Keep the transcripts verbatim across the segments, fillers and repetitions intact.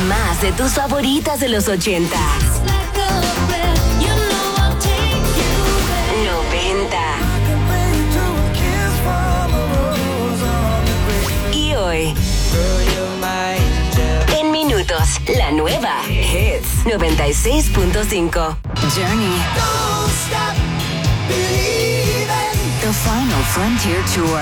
más de tus favoritas de los ochenta, noventa y hoy. En minutos, la nueva Hits noventa y seis punto cinco. Journey. The Final Frontier Tour.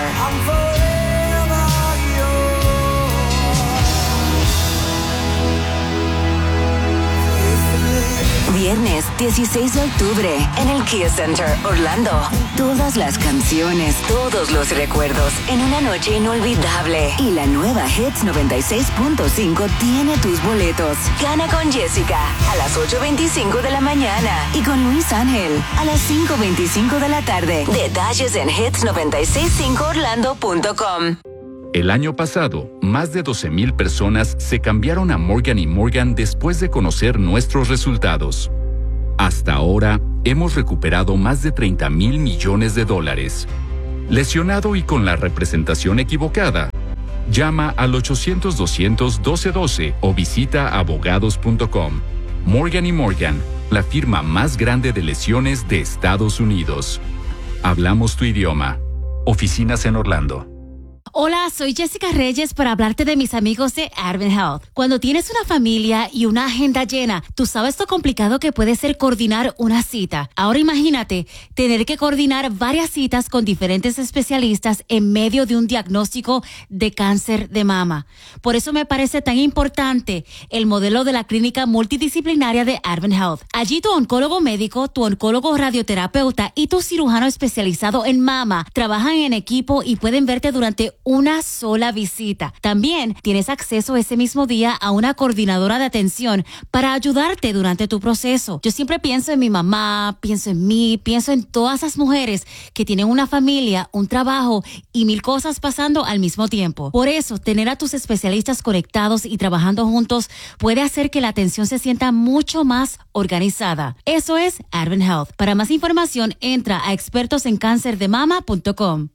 Viernes dieciséis de octubre en el Kia Center, Orlando. Todas las canciones, todos los recuerdos en una noche inolvidable. Y la nueva Hits noventa y seis punto cinco tiene tus boletos. Gana con Jessica a las ocho veinticinco de la mañana y con Luis Ángel a las cinco veinticinco de la tarde. Detalles en hits noventa y seis punto cinco orlando punto com. El año pasado, más de doce mil personas se cambiaron a Morgan y Morgan después de conocer nuestros resultados. Hasta ahora, hemos recuperado más de treinta mil millones de dólares. ¿Lesionado y con la representación equivocada? Llama al ochocientos, doscientos, doce doce o visita abogados punto com. Morgan y Morgan, la firma más grande de lesiones de Estados Unidos. Hablamos tu idioma. Oficinas en Orlando. Hola, soy Jessica Reyes para hablarte de mis amigos de Advent Health. Cuando tienes una familia y una agenda llena, tú sabes lo complicado que puede ser coordinar una cita. Ahora imagínate tener que coordinar varias citas con diferentes especialistas en medio de un diagnóstico de cáncer de mama. Por eso me parece tan importante el modelo de la clínica multidisciplinaria de Advent Health. Allí tu oncólogo médico, tu oncólogo radioterapeuta y tu cirujano especializado en mama trabajan en equipo y pueden verte durante una sola visita. También tienes acceso ese mismo día a una coordinadora de atención para ayudarte durante tu proceso. Yo siempre pienso en mi mamá, pienso en mí, pienso en todas esas mujeres que tienen una familia, un trabajo y mil cosas pasando al mismo tiempo. Por eso, tener a tus especialistas conectados y trabajando juntos puede hacer que la atención se sienta mucho más organizada. Eso es Advent Health. Para más información, entra a expertos en cáncer de mama punto com.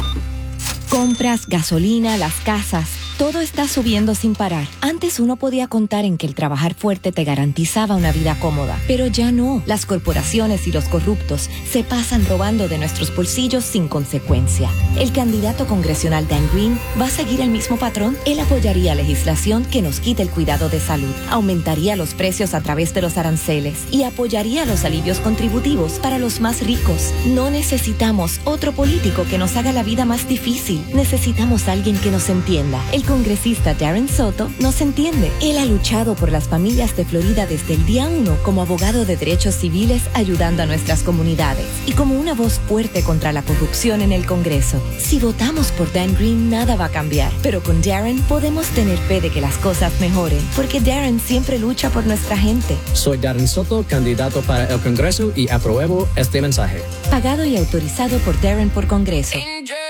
Compras, gasolina, las casas, todo está subiendo sin parar. Antes uno podía contar en que el trabajar fuerte te garantizaba una vida cómoda, pero ya no. Las corporaciones y los corruptos se pasan robando de nuestros bolsillos sin consecuencia. El candidato congresional Dan Green va a seguir el mismo patrón. Él apoyaría legislación que nos quite el cuidado de salud, aumentaría los precios a través de los aranceles y apoyaría los alivios contributivos para los más ricos. No necesitamos otro político que nos haga la vida más difícil. Necesitamos a alguien que nos entienda. El congresista Darren Soto nos entiende. Él ha luchado por las familias de Florida desde el día uno como abogado de derechos civiles ayudando a nuestras comunidades y como una voz fuerte contra la corrupción en el Congreso. Si votamos por Dan Green, nada va a cambiar. Pero con Darren podemos tener fe de que las cosas mejoren, porque Darren siempre lucha por nuestra gente. Soy Darren Soto, candidato para el Congreso y apruebo este mensaje. Pagado y autorizado por Darren por Congreso.